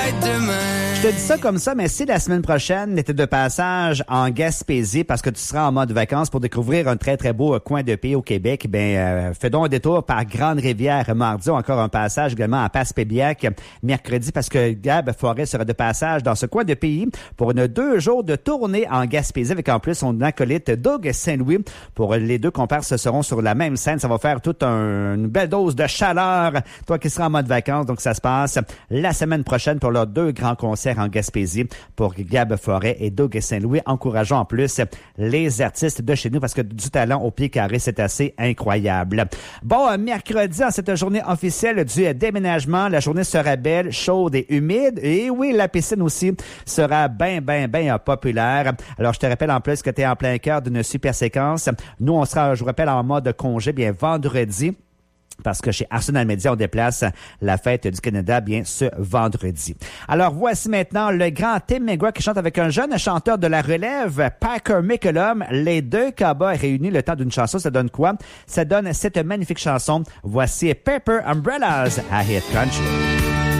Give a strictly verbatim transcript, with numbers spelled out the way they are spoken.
peut-être demain. Je te dis ça comme ça, mais si la semaine prochaine était de passage en Gaspésie parce que tu seras en mode vacances pour découvrir un très, très beau coin de pays au Québec, ben euh, fais donc un détour par Grande-Rivière mardi, ou encore un passage également à Passepébiac mercredi parce que Gab Forêt sera de passage dans ce coin de pays pour une deux jours de tournée en Gaspésie avec en plus son acolyte Doug Saint-Louis. Pour les deux comparses seront sur la même scène. Ça va faire toute un, une belle dose de chaleur. Toi qui seras en mode vacances, donc ça se passe la semaine prochaine pour leurs deux grands concerts en Gaspésie pour Gab Forêt et Doug Saint-Louis. Encourageons en plus les artistes de chez nous parce que du talent au pied carré, c'est assez incroyable. Bon, mercredi, en cette journée officielle du déménagement, la journée sera belle, chaude et humide. Et oui, la piscine aussi sera bien, bien, bien populaire. Alors, je te rappelle en plus que tu es en plein cœur d'une super séquence. Nous, on sera, je vous rappelle, en mode congé, bien vendredi. Parce que chez Arsenal Media, on déplace la fête du Canada, bien, ce vendredi. Alors, voici maintenant le grand Tim McGraw qui chante avec un jeune chanteur de la relève, Packer McCollum. Les deux cowboys réunis le temps d'une chanson, ça donne quoi? Ça donne cette magnifique chanson. Voici Pepper Umbrellas à Hit Country.